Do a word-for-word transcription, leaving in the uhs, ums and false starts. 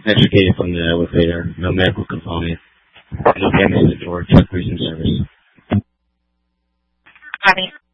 extricated from the elevator, no medical component, no damage to the door, truck recent service. Copy.